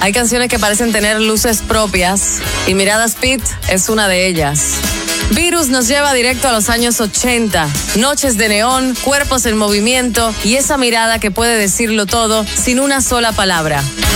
Hay canciones que parecen tener luces propias y Miradas Pit es una de ellas. Virus nos lleva directo a los años 80. Noches de neón, cuerpos en movimiento y esa mirada que puede decirlo todo sin una sola palabra.